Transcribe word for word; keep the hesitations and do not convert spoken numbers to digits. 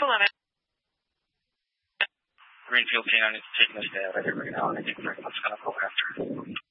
eleven. Greenfield canine is taking us down right now. I think we're going to go after